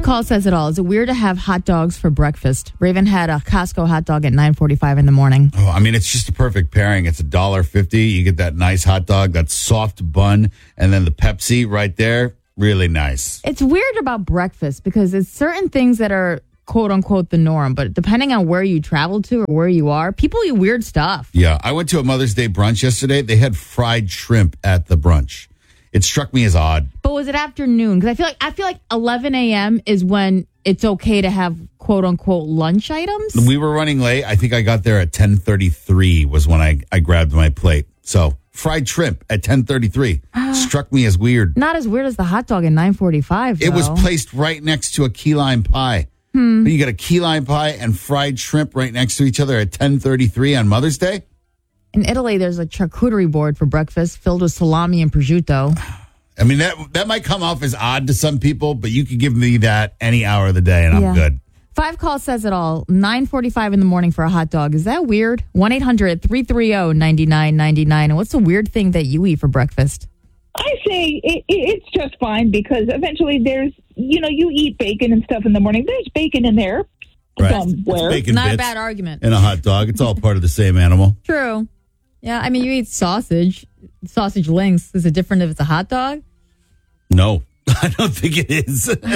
call says it all. Is it weird to have hot dogs for breakfast? Raven had a Costco hot dog at 9:45 in the morning. Oh, I mean, it's just a perfect pairing. It's $1.50. You get that nice hot dog, that soft bun, and then the Pepsi right there. Really nice. It's weird about breakfast because it's certain things that are quote unquote the norm, but depending on where you travel to or where you are, people eat weird stuff. Yeah, I went to a Mother's Day brunch yesterday. They had fried shrimp at the brunch. It struck me as odd. But was it afternoon? Because I feel like 11 a.m. is when it's okay to have quote unquote lunch items. We were running late. I think I got there at 10:33 was when I grabbed my plate. So fried shrimp at 10:33 struck me as weird. Not as weird as the hot dog at 9:45. It was placed right next to a key lime pie. You got a key lime pie and fried shrimp right next to each other at 10:33 on Mother's Day. In Italy, there's a charcuterie board for breakfast filled with salami and prosciutto. I mean, that might come off as odd to some people, but you could give me that any hour of the day and I'm good. 5 call says it all. 9:45 in the morning for a hot dog. Is that weird? 1-800-330-9999. And what's the weird thing that you eat for breakfast? I say it's just fine because eventually there's, you eat bacon and stuff in the morning. There's bacon in there somewhere. Bacon Not a bits bad argument. in a hot dog. It's all part of the same animal. True. Yeah, I mean, you eat sausage links. Is it different if it's a hot dog? No, I don't think it is. It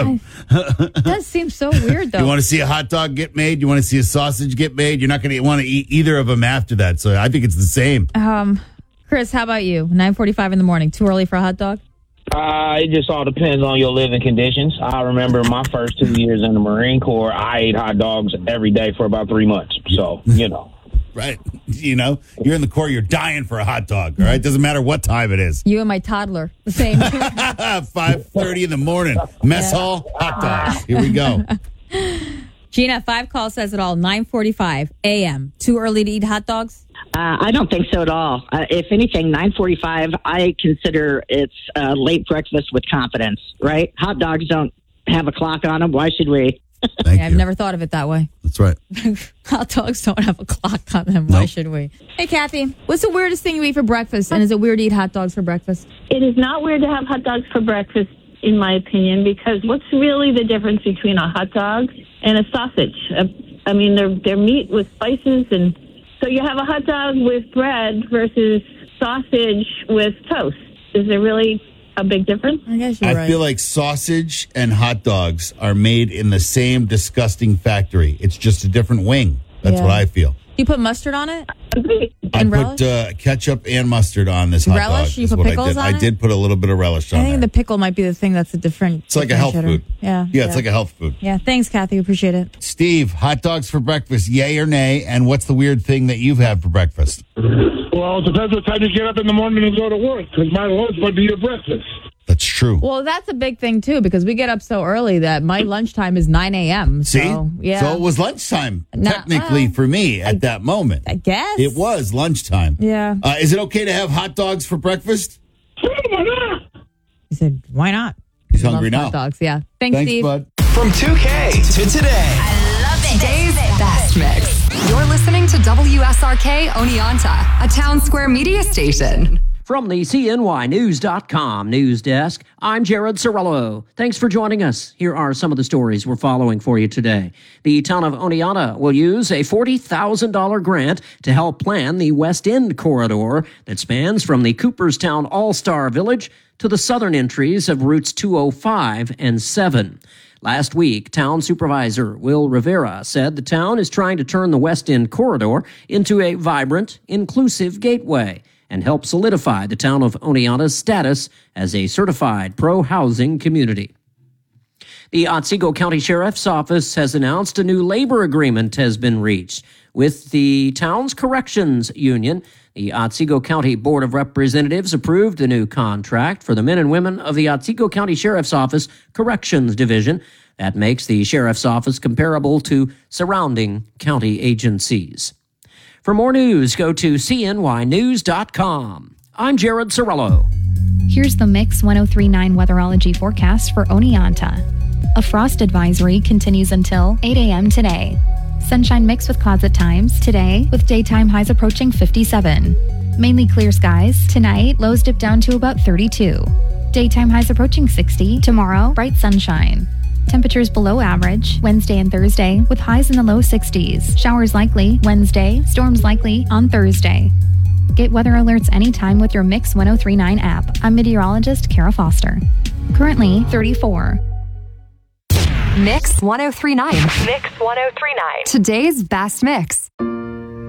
does seem so weird, though. You want to see a hot dog get made? You want to see a sausage get made? You're not going to want to eat either of them after that. So I think it's the same. Chris, how about you? 9:45 in the morning. Too early for a hot dog? It just all depends on your living conditions. I remember my first 2 years in the Marine Corps, I ate hot dogs every day for about 3 months. So, Right. You're in the Corps, you're dying for a hot dog. All right. Doesn't matter what time it is. You and my toddler, the same. 5:30 in the morning. Mess hall, hot dogs. Here we go. Gina, 5 call says it all. 9:45 a.m. Too early to eat hot dogs? I don't think so at all. If anything, 9:45, I consider it's late breakfast with confidence, right? Hot dogs don't have a clock on them. Why should we? Thank you. I've never thought of it that way. That's right. Hot dogs don't have a clock on them. Why should we? Hey, Kathy, what's the weirdest thing you eat for breakfast? And is it weird to eat hot dogs for breakfast? It is not weird to have hot dogs for breakfast, in my opinion, because what's really the difference between a hot dog and a sausage? I mean, they're meat with spices, and so you have a hot dog with bread versus sausage with toast. Is there really a big difference? I guess you're right. I feel like sausage and hot dogs are made in the same disgusting factory. It's just a different wing. That's what I feel. You put mustard on it? Agreed. I And put ketchup and mustard on this hot Relish? dog. You is put what pickles on I it? did put a little bit of relish on I think there. the pickle might be the thing that's a different. It's like a health food. Yeah. Yeah, it's like a health food. Yeah. Thanks, Kathy. Appreciate it. Steve, hot dogs for breakfast, yay or nay? And what's the weird thing that you've had for breakfast? Well, it depends what time you get up in the morning and go to work, because my lunch might be your breakfast. That's true. Well, that's a big thing, too, because we get up so early that my lunchtime is 9 a.m. See? So, yeah. So it was lunchtime, technically, for me at that moment. I guess. It was lunchtime. Yeah. Is it okay to have hot dogs for breakfast? Why not? He said, why not? He's Love hungry now. Hot dogs, yeah. Thanks, Thanks, Steve. bud. From 2K to today. I love it. Today's best mix. You're listening to WSRK Oneonta, a town square media station. From the CNYNews.com news desk, I'm Jared Cirillo. Thanks for joining us. Here are some of the stories we're following for you today. The town of Oneonta will use a $40,000 grant to help plan the West End corridor that spans from the Cooperstown All-Star Village to the southern entries of routes 205 and 7. Last week, Town Supervisor Will Rivera said the town is trying to turn the West End corridor into a vibrant, inclusive gateway and help solidify the town of Oneonta's status as a certified pro-housing community. The Otsego County Sheriff's Office has announced a new labor agreement has been reached with the town's corrections union. The Otsego County Board of Representatives approved a new contract for the men and women of the Otsego County Sheriff's Office Corrections Division that makes the Sheriff's Office comparable to surrounding county agencies. For more news, go to CNYNews.com. I'm Jared Cirillo. Here's the Mix 1039 weatherology forecast for Oneonta. A frost advisory continues until 8 a.m. today. Sunshine mixed with clouds at times today, with daytime highs approaching 57. Mainly clear skies. Tonight, lows dip down to about 32. Daytime highs approaching 60. Tomorrow, bright sunshine. Temperatures below average Wednesday and Thursday with highs in the low 60s. Showers likely Wednesday, storms likely on Thursday. Get weather alerts anytime with your Mix 1039 app. I'm meteorologist Kara Foster. Currently 34. Mix 1039. Mix 1039. Today's best mix.